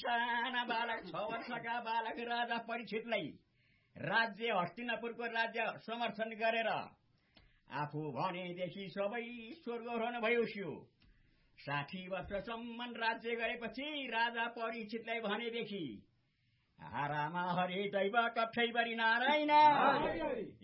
साना बालक 6 वर्षका बालक राजा परीक्षितलाई राज्य हस्तिनापुरको राज्य समर्थन गरेर आफू भनेदेखि सबै स्वर्ग भयो सियो। 60 वर्षसम्म राज्य गरेपछि राजा परीक्षितलाई भनेदेखि आरामा हरे दैव कठैबरी नारायण